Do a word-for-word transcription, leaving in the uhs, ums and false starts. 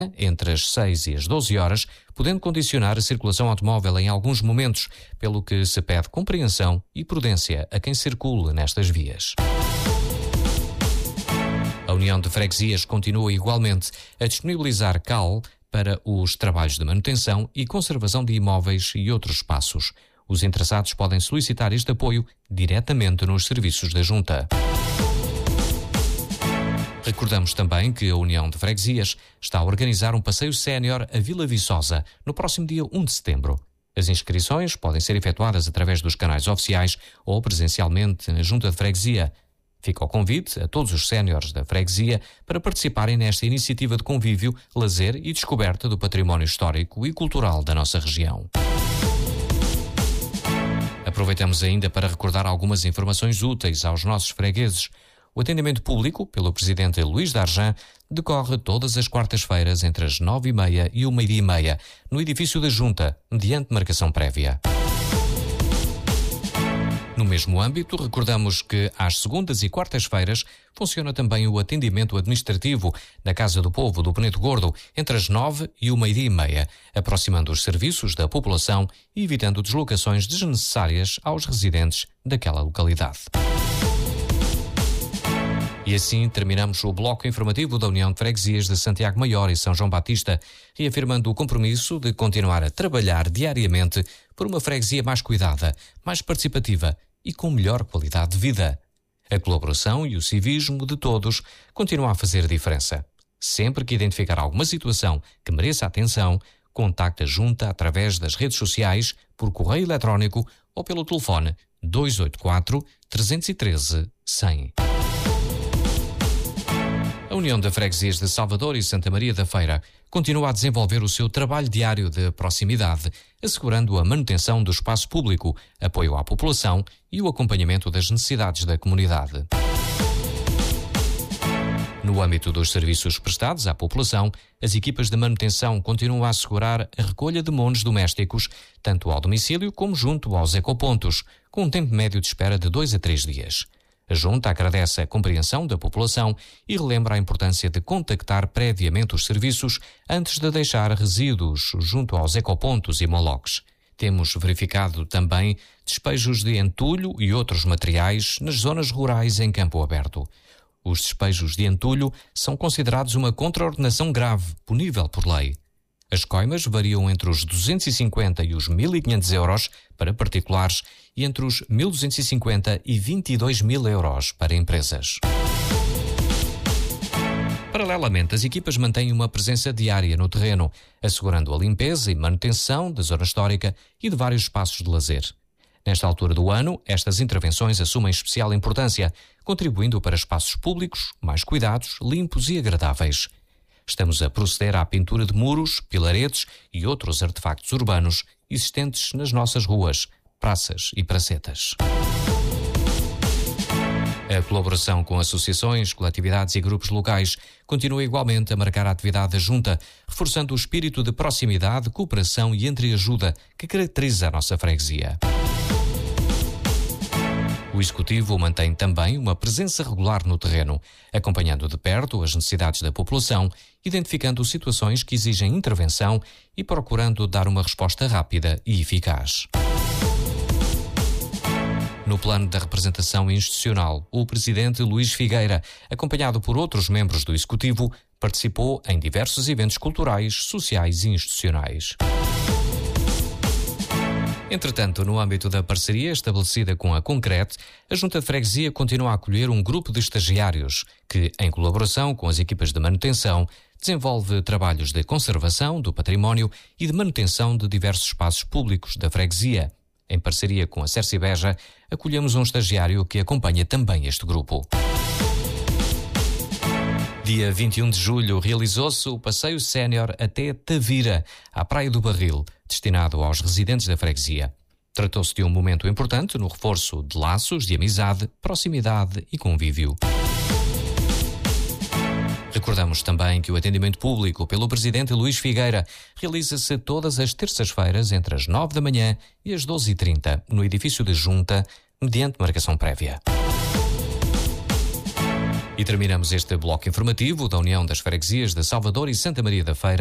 entre as seis e as doze horas, podendo condicionar a circulação automóvel em alguns momentos, pelo que se pede compreensão e prudência a quem circule nestas vias. A União de Freguesias continua igualmente a disponibilizar C A L para os trabalhos de manutenção e conservação de imóveis e outros espaços. Os interessados podem solicitar este apoio diretamente nos serviços da Junta. Recordamos também que a União de Freguesias está a organizar um passeio sénior a Vila Viçosa no próximo dia um de setembro. As inscrições podem ser efetuadas através dos canais oficiais ou presencialmente na Junta de Freguesia. Fica o convite a todos os séniores da freguesia para participarem nesta iniciativa de convívio, lazer e descoberta do património histórico e cultural da nossa região. Aproveitamos ainda para recordar algumas informações úteis aos nossos fregueses. O atendimento público, pelo presidente Luís Darjan, decorre todas as quartas-feiras entre as nove e meia e o meio-dia e meia, no edifício da Junta, mediante marcação prévia. No mesmo âmbito, recordamos que às segundas e quartas-feiras funciona também o atendimento administrativo na Casa do Povo do Penedo Gordo, entre as nove e o meio-dia e meia, aproximando os serviços da população e evitando deslocações desnecessárias aos residentes daquela localidade. E assim terminamos o bloco informativo da União de Freguesias de Santiago Maior e São João Batista, reafirmando o compromisso de continuar a trabalhar diariamente por uma freguesia mais cuidada, mais participativa e com melhor qualidade de vida. A colaboração e o civismo de todos continuam a fazer diferença. Sempre que identificar alguma situação que mereça atenção, contacte a Junta através das redes sociais, por correio eletrónico ou pelo telefone dois oito quatro, três um três, cem. A União de Freguesias de Salvador e Santa Maria da Feira continua a desenvolver o seu trabalho diário de proximidade, assegurando a manutenção do espaço público, apoio à população e o acompanhamento das necessidades da comunidade. No âmbito dos serviços prestados à população, as equipas de manutenção continuam a assegurar a recolha de monos domésticos, tanto ao domicílio como junto aos ecopontos, com um tempo médio de espera de dois a três dias. A Junta agradece a compreensão da população e relembra a importância de contactar previamente os serviços antes de deixar resíduos junto aos ecopontos e moloques. Temos verificado também despejos de entulho e outros materiais nas zonas rurais em campo aberto. Os despejos de entulho são considerados uma contraordenação grave, punível por lei. As coimas variam entre os duzentos e cinquenta e os mil e quinhentos euros para particulares e entre os mil duzentos e cinquenta e vinte e dois mil euros para empresas. Paralelamente, as equipas mantêm uma presença diária no terreno, assegurando a limpeza e manutenção da zona histórica e de vários espaços de lazer. Nesta altura do ano, estas intervenções assumem especial importância, contribuindo para espaços públicos mais cuidados, limpos e agradáveis. Estamos a proceder à pintura de muros, pilaretes e outros artefactos urbanos existentes nas nossas ruas, praças e pracetas. A colaboração com associações, coletividades e grupos locais continua igualmente a marcar a atividade da Junta, reforçando o espírito de proximidade, cooperação e entreajuda que caracteriza a nossa freguesia. O Executivo mantém também uma presença regular no terreno, acompanhando de perto as necessidades da população, identificando situações que exigem intervenção e procurando dar uma resposta rápida e eficaz. No plano da representação institucional, o presidente Luís Figueira, acompanhado por outros membros do Executivo, participou em diversos eventos culturais, sociais e institucionais. Entretanto, no âmbito da parceria estabelecida com a Concrete, a Junta de Freguesia continua a acolher um grupo de estagiários que, em colaboração com as equipas de manutenção, desenvolve trabalhos de conservação do património e de manutenção de diversos espaços públicos da freguesia. Em parceria com a Cerci Beja, acolhemos um estagiário que acompanha também este grupo. Dia vinte e um de julho realizou-se o passeio sénior até Tavira, à Praia do Barril, destinado aos residentes da freguesia. Tratou-se de um momento importante no reforço de laços de amizade, proximidade e convívio. Recordamos também que o atendimento público pelo presidente Luís Figueira realiza-se todas as terças-feiras entre as nove da manhã e as doze e trinta, no edifício da Junta, mediante marcação prévia. E terminamos este bloco informativo da União das Freguesias de Salvador e Santa Maria da Feira